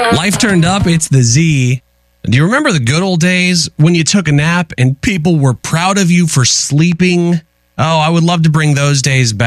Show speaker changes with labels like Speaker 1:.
Speaker 1: Life turned up. It's the Z. Do you remember the good old days when you took a nap and people were proud of you for sleeping? Oh, I would love to bring those days back.